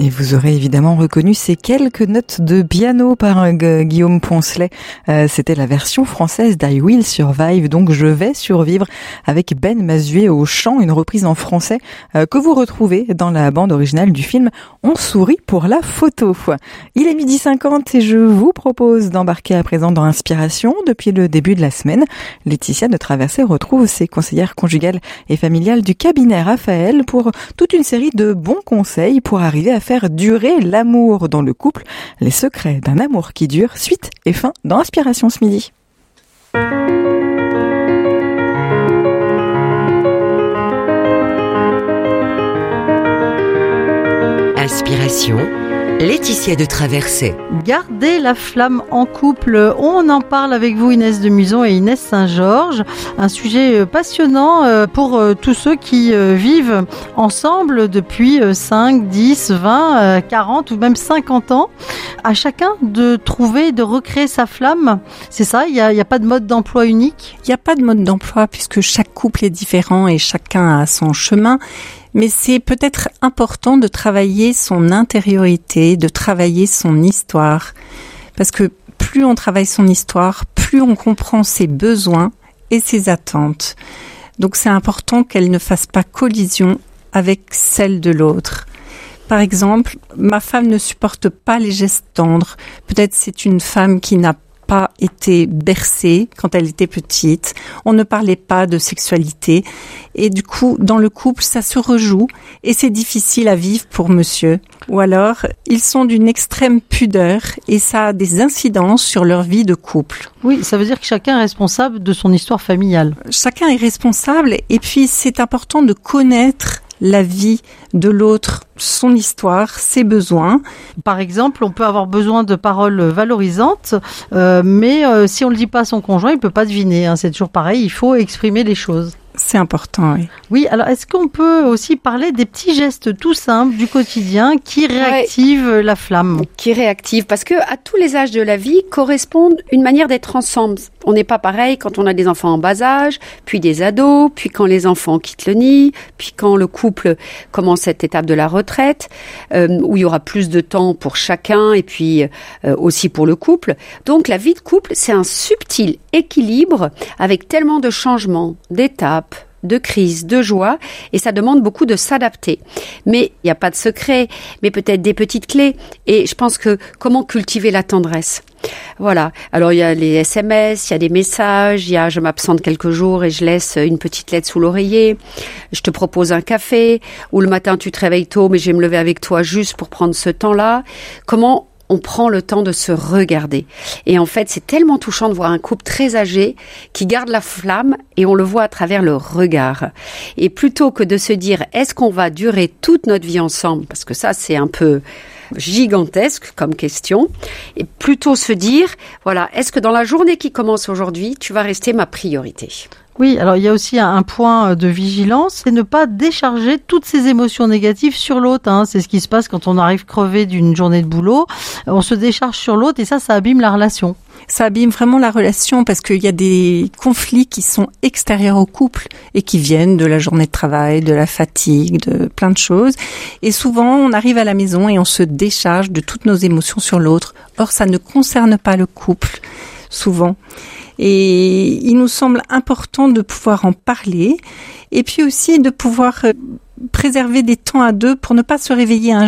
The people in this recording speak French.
Et vous aurez évidemment reconnu ces quelques notes de piano par Guillaume Poncelet. C'était la version française d'I Will Survive, donc Je vais survivre, avec Ben Mazué au chant, une reprise en français que vous retrouvez dans la bande originale du film On sourit pour la photo. Il est 12h50 et je vous propose d'embarquer à présent dans Inspiration. Depuis le début de la semaine, Laetitia de Traversée retrouve ses conseillères conjugales et familiales du cabinet Raphaël pour toute une série de bons conseils pour arriver à faire durer l'amour dans le couple, les secrets d'un amour qui dure, suite et fin dans Inspiration ce midi. Inspiration, Laetitia de Traversée. Garder la flamme en couple, on en parle avec vous Inès de Muson et Inès Saint-Georges. Un sujet passionnant pour tous ceux qui vivent ensemble depuis 5, 10, 20, 40 ou même 50 ans. À chacun de trouver, de recréer sa flamme. C'est ça, il n'y a pas de mode d'emploi unique? Il n'y a pas de mode d'emploi puisque chaque couple est différent et chacun a son chemin. Mais c'est peut-être important de travailler son intériorité, de travailler son histoire. Parce que plus on travaille son histoire, plus on comprend ses besoins et ses attentes. Donc c'est important qu'elle ne fasse pas collision avec celle de l'autre. Par exemple, ma femme ne supporte pas les gestes tendres. Peut-être c'est une femme qui n'a pas été bercée quand elle était petite. On ne parlait pas de sexualité. Et du coup, dans le couple, ça se rejoue et c'est difficile à vivre pour monsieur. Ou alors, ils sont d'une extrême pudeur et ça a des incidences sur leur vie de couple. Oui, ça veut dire que chacun est responsable de son histoire familiale. Chacun est responsable et puis c'est important de connaître la vie de l'autre, son histoire, ses besoins. Par exemple, on peut avoir besoin de paroles valorisantes, mais si on ne le dit pas à son conjoint, il ne peut pas deviner. C'est toujours pareil, il faut exprimer les choses. C'est important, oui. Oui, alors est-ce qu'on peut aussi parler des petits gestes tout simples du quotidien qui réactivent la flamme? Qui réactivent, parce que à tous les âges de la vie correspondent une manière d'être ensemble. On n'est pas pareil quand on a des enfants en bas âge, puis des ados, puis quand les enfants quittent le nid, puis quand le couple commence cette étape de la retraite, où il y aura plus de temps pour chacun et puis aussi pour le couple. Donc la vie de couple, c'est un subtil équilibre avec tellement de changements, d'étapes, de crise, de joie, et ça demande beaucoup de s'adapter. Mais il n'y a pas de secret, mais peut-être des petites clés. Et je pense que comment cultiver la tendresse. Voilà. Alors il y a les SMS, il y a des messages, il y a je m'absente quelques jours et je laisse une petite lettre sous l'oreiller. Je te propose un café, ou le matin tu te réveilles tôt, mais je vais me lever avec toi juste pour prendre ce temps-là. Comment on prend le temps de se regarder. Et en fait, c'est tellement touchant de voir un couple très âgé qui garde la flamme et on le voit à travers le regard. Et plutôt que de se dire, est-ce qu'on va durer toute notre vie ensemble? Parce que ça, c'est un peu gigantesque comme question. Et plutôt se dire, voilà, est-ce que dans la journée qui commence aujourd'hui, tu vas rester ma priorité? Oui, alors il y a aussi un point de vigilance, c'est ne pas décharger toutes ces émotions négatives sur l'autre. C'est ce qui se passe quand on arrive crevé d'une journée de boulot. On se décharge sur l'autre et ça abîme la relation. Ça abîme vraiment la relation parce qu'il y a des conflits qui sont extérieurs au couple et qui viennent de la journée de travail, de la fatigue, de plein de choses. Et souvent, on arrive à la maison et on se décharge de toutes nos émotions sur l'autre. Or, ça ne concerne pas le couple, souvent. Et il nous semble important de pouvoir en parler et puis aussi de pouvoir préserver des temps à deux pour ne pas se réveiller un